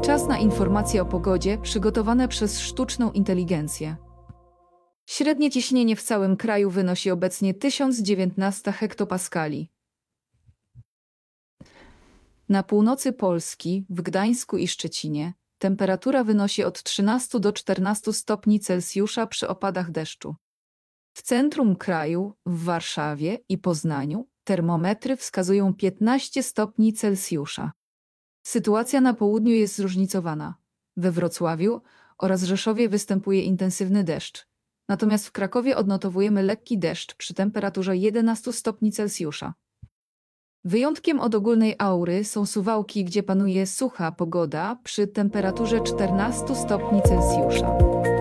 Czas na informacje o pogodzie przygotowane przez sztuczną inteligencję. Średnie ciśnienie w całym kraju wynosi obecnie 1019 hektopaskali. Na północy Polski, w Gdańsku i Szczecinie, temperatura wynosi od 13 do 14 stopni Celsjusza przy opadach deszczu. W centrum kraju, w Warszawie i Poznaniu, termometry wskazują 15 stopni Celsjusza. Sytuacja na południu jest zróżnicowana. We Wrocławiu oraz Rzeszowie występuje intensywny deszcz. Natomiast w Krakowie odnotowujemy lekki deszcz przy temperaturze 11 stopni Celsjusza. Wyjątkiem od ogólnej aury są Suwałki, gdzie panuje sucha pogoda przy temperaturze 14 stopni Celsjusza.